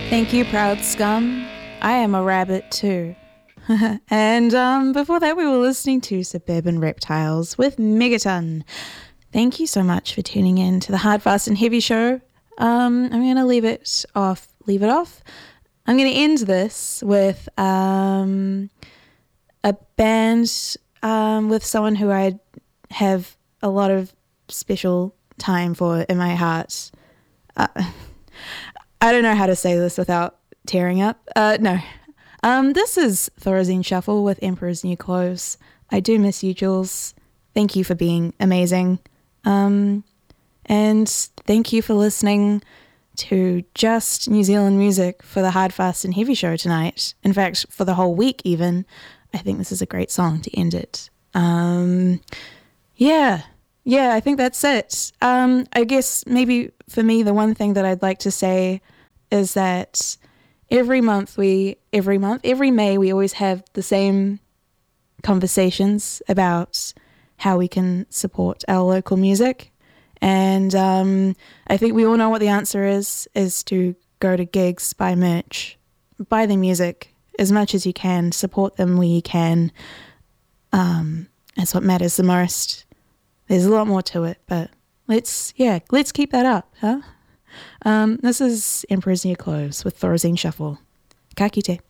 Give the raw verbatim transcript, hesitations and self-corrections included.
Thank you, Proud Scum. I am a rabbit too. and um, before that, we were listening to Suburban Reptiles with Megaton. Thank you so much for tuning in to the Hard, Fast and Heavy show. Um, I'm going to leave it off. Leave it off. I'm going to end this with um, a band um, with someone who I have a lot of special time for in my heart. Uh, I don't know how to say this without tearing up. Uh, no. Um, this is Thorazine Shuffle with Emperor's New Clothes. I do miss you, Jules. Thank you for being amazing. Um, and thank you for listening to just New Zealand music for the Hard, Fast and Heavy show tonight. In fact, for the whole week even. I think this is a great song to end it. Um, yeah. Yeah, I think that's it. Um, I guess maybe for me, the one thing that I'd like to say is that every month we, every month, every May, we always have the same conversations about how we can support our local music. And um, I think we all know what the answer is, is to go to gigs, buy merch, buy the music as much as you can, support them where you can. Um, that's what matters the most. There's a lot more to it, but let's, yeah, let's keep that up, huh? Um, this is Emperor's New Clothes with Thorazine Shuffle. Ka kite.